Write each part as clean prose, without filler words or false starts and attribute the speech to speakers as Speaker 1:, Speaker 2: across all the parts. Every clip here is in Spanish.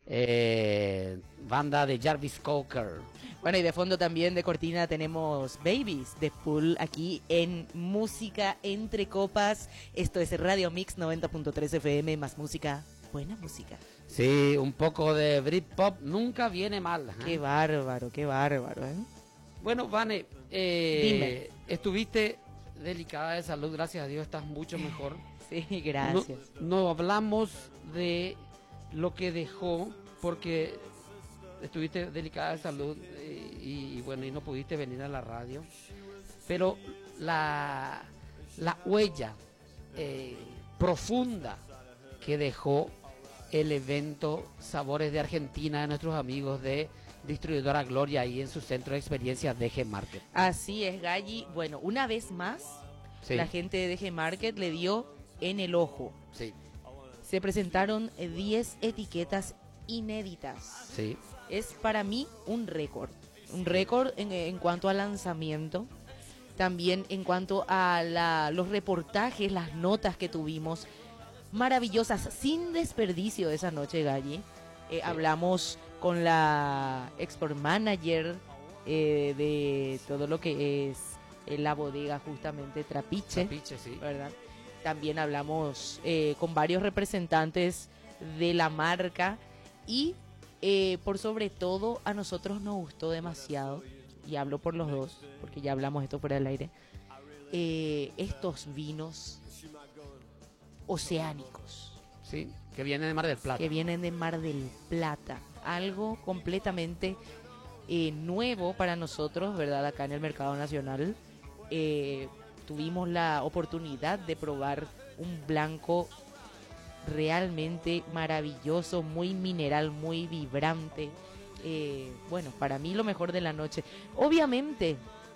Speaker 1: banda de Jarvis Cocker.
Speaker 2: Bueno, y de fondo también de cortina tenemos Babies de Pool aquí en Música Entre Copas. Esto es Radio Mix 90.3 FM, más música, buena música.
Speaker 1: Sí, un poco de Britpop nunca viene mal.
Speaker 2: Qué bárbaro, ¿eh?
Speaker 1: Bueno, Vane,
Speaker 2: Dime.
Speaker 1: estuviste delicada de salud, gracias a Dios estás mucho mejor.
Speaker 2: Sí, gracias.
Speaker 1: No hablamos de lo que dejó, porque estuviste delicada de salud y bueno, y no pudiste venir a la radio, pero la huella profunda que dejó el evento Sabores de Argentina de nuestros amigos de Distribuidora Gloria ahí en su centro de experiencias DG Market.
Speaker 2: Así es, Galli. Bueno, una vez más,
Speaker 1: Sí.
Speaker 2: la gente de DG Market le dio en el ojo.
Speaker 1: Sí,
Speaker 2: Se presentaron 10 etiquetas inéditas.
Speaker 1: sí.
Speaker 2: Es para mí un récord en cuanto al lanzamiento, también en cuanto a los reportajes, las notas que tuvimos, maravillosas, sin desperdicio esa noche, Galli. Hablamos con la export manager de todo lo que es la bodega justamente Trapiche,
Speaker 1: Sí.
Speaker 2: ¿verdad? También hablamos con varios representantes de la marca y por sobre todo a nosotros nos gustó demasiado, y hablo por los dos porque ya hablamos esto fuera del aire, estos vinos oceánicos
Speaker 1: Sí, que viene de Mar del Plata.
Speaker 2: que vienen de Mar del Plata, algo completamente nuevo para nosotros, ¿verdad? Acá en el mercado nacional tuvimos la oportunidad de probar un blanco realmente maravilloso, muy mineral, muy vibrante. Bueno, para mí lo mejor de la noche. Obviamente,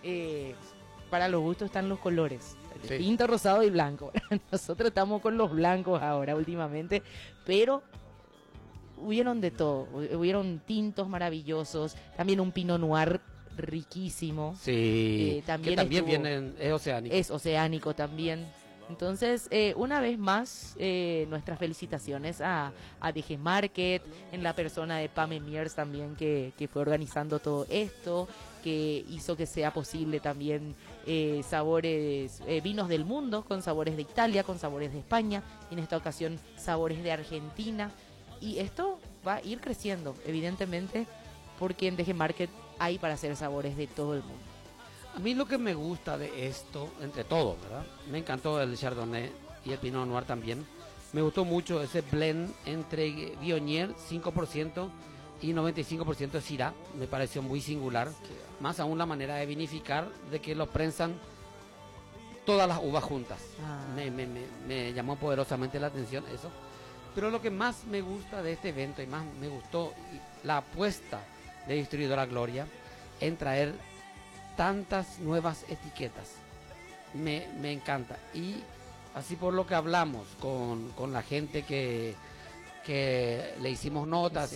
Speaker 2: para los gustos están los colores.
Speaker 1: Sí.
Speaker 2: Tinto, rosado y blanco. Nosotros estamos con los blancos ahora últimamente, pero hubieron de todo. Hubieron tintos maravillosos, también un Pinot Noir riquísimo.
Speaker 1: Sí,
Speaker 2: también
Speaker 1: que también
Speaker 2: estuvo-
Speaker 1: vienen, es oceánico.
Speaker 2: Es oceánico también. Entonces, una vez más, nuestras felicitaciones a DG Market, en la persona de Pame Miers también, que fue organizando todo esto, que hizo que sea posible también sabores, vinos del mundo, con sabores de Italia, con sabores de España, y en esta ocasión sabores de Argentina. Y esto va a ir creciendo, evidentemente, porque en DG Market hay para hacer sabores de todo el mundo.
Speaker 1: A mí lo que me gusta de esto, entre todo, ¿verdad? Me encantó el Chardonnay y el Pinot Noir también. Me gustó mucho ese blend entre Viognier 5% y 95% de Syrah. Me pareció muy singular. Más aún la manera de vinificar, de que lo prensan todas las uvas juntas.
Speaker 2: Ah.
Speaker 1: Me llamó poderosamente la atención eso. Pero lo que más me gusta de este evento y más me gustó la apuesta de Distribuidora Gloria en traer tantas nuevas etiquetas. Me encanta. Y así por lo que hablamos con la gente que le hicimos notas